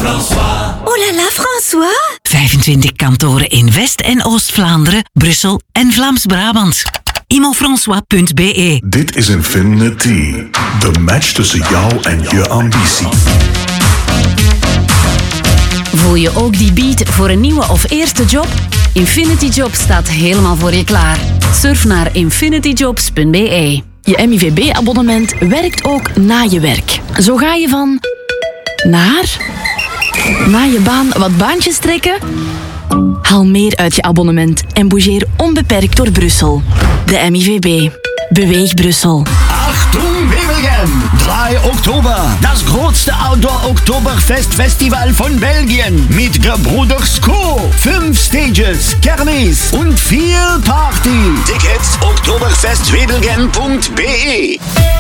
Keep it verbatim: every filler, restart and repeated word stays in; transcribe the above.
François. Oh là là, François. vijfentwintig kantoren in West- en Oost-Vlaanderen, Brussel en Vlaams-Brabant. imofrançois punt b e. Dit is Infinity. De match tussen jou en je ambitie. Voel je ook die beat voor een nieuwe of eerste job? Infinity Jobs staat helemaal voor je klaar. Surf naar infinity jobs punt b e. Je M I V B-abonnement werkt ook na je werk. Zo ga je van... naar... na je baan wat baantjes trekken? Haal meer uit je abonnement en bougeer onbeperkt door Brussel. De M I V B. Beweeg Brussel. Achtung, Wevelgem! drei Oktober, das grootste Outdoor-Oktoberfest-Festival von Belgien mit Gebroeders Co. Fünf Stages, Kermis und viel Party. Tickets oktoberfestwevelgem punt b e.